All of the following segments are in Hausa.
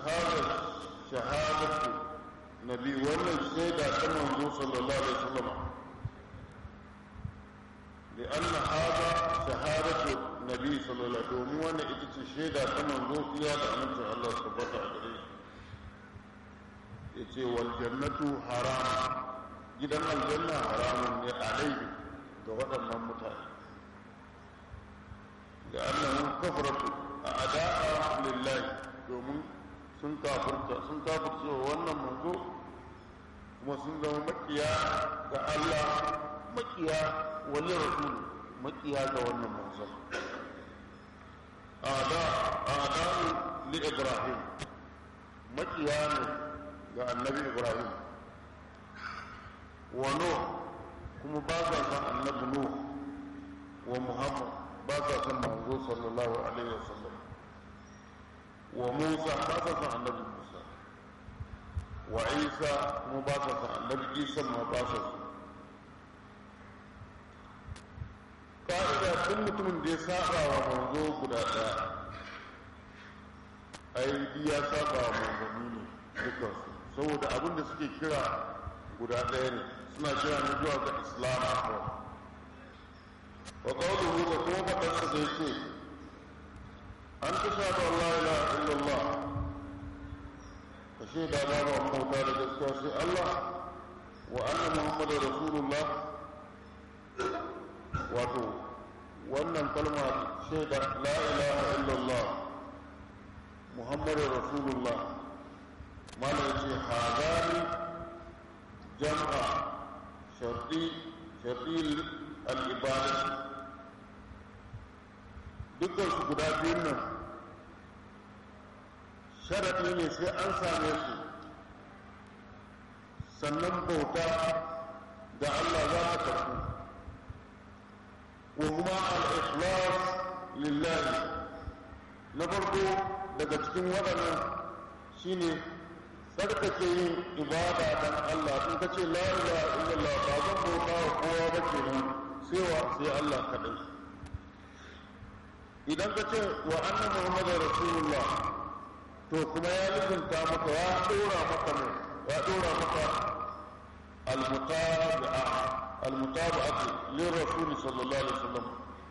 هذا شهادة نبي ولا الشهادة كما صلى الله عليه وسلم لأن هذا شهادة النبي صلى الله عليه وسلم وانا اتت الشهادة كما فيها لأنه الله سبحانه عليه يتي والجنة حرام جدا الجنة حرام عليه دوغدا من متعلم لأنهم كفرة أعداء لله domin sun kafirce wa wannan manzo kuma sun zama makiya ga Allah makiya wani rasul makiya ga wannan manzo a'da'u li Ibrahim makiya ne ga annabi Ibrahim wa Nuh kuma ba sa san annabi Nuh wa Muhammad ba sa san manzo sallallahu alaihi wasallam wa Musa ba sa san annabi Musa wa Isa kuma ba sa san annabi Isa ma ba sa san ka'ida tun mutumin da ya saba wa manzo guda ɗaya ai ya saba wa manzanni ne dukansu saboda abin da suke kira guda ɗaya ne suna kira ne zuwa ga Islam wa qawluhu da kuma faɗarsa da yake an tashhadu an la ilaha illallah ka shaida babu bauta da gaskiya sai Allah wa anna muhammadar rasulullah wato wannan kalma shaida la ilaha illallah muhammadar rasulullah mana yace hadani jam'a sharti al-ibadah dukkan su guda biyun nan sharaɗi ne sai an same su sannan bauta da Allah za ta karɓu wa kuma al-ikhlas lillahi na farko daga cikin waɗannan shine tsarkake yin ibada dan Allah in ka ce la ilaha illallah ba zan bauta wa kowa ba kenan sai Allah kaɗai idan ka ce wa anna muhammadar rasulullah to kuma ya lizinta maka ya dora maka al-mutaba'atu lirrasul sallallahu alaihi wasallam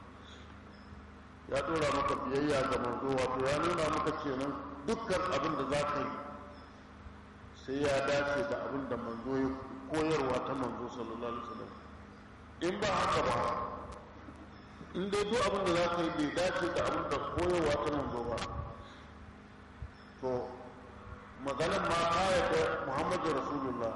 ya dora maka biyayya ga manzo wato ya nuna maka kenan dukkan abin da za ka yi sai ya dace da abin da manzo ya koyarwa ta manzo sallallahu alaihi wasallam in ba haka ba in dai duk abin da za ka yi bai dace da abin da koyarwa ta manzo ba to maganar ma ta yadda muhammadu rasulullah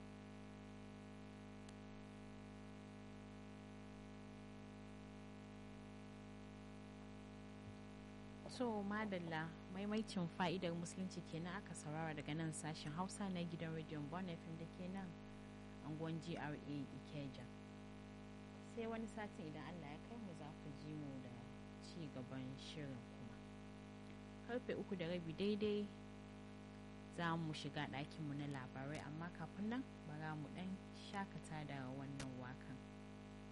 so madalla maimaicin fa'idar musulunci kenan aka saurara daga nan sashen hausa na gidan rediyon Bon FM da ke nan anguwan GRA Ikeja. sai wani satin idan Allah ya kai mu za ku ji mu da ci gaban shirin kuma karfe 3:30 daidai za mu shiga ɗakinmu na labarai amma kafin nan bara mu ɗan shakata da wannan wakan.